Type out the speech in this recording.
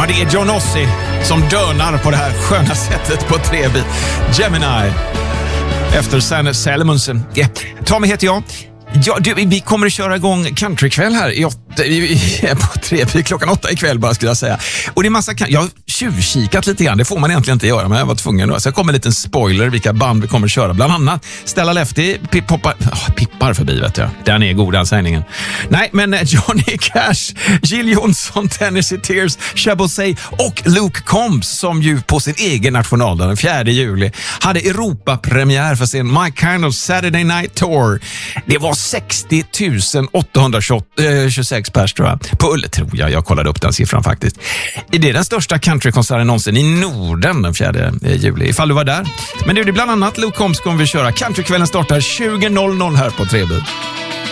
Ja, det är John Ossie som dönar på det här sköna sättet på Treby. Gemini. Efter Sanne Salomonsen. Yeah. Tommy heter jag. Ja, vi kommer att köra igång countrykväll här på Treby klockan 8 ikväll bara skulle jag säga. Och det är massa jag har tjuvkikat lite grann. Det får man egentligen inte göra, men jag var tvungen då. Så jag kommer en liten spoiler vilka band vi kommer att köra. Bland annat Stella Lefty, pippar förbi vet jag. Den är god den sägningen. Nej, men Johnny Cash, Jill Johnson, Tennessee Tears, Chabosay och Luke Combs som ju på sin egen nationaldag den 4 juli hade Europapremiär för sin My Kind of Saturday Night Tour. Det var 60 826 pers tror jag. På Ulle tror jag kollade upp den siffran faktiskt. Det är den största countrykonserten någonsin i Norden den 4 juli, ifall du var där. Men det är bland annat Luke Combs kommer vi köra. Countrykvällen startar 20.00 här på Treby.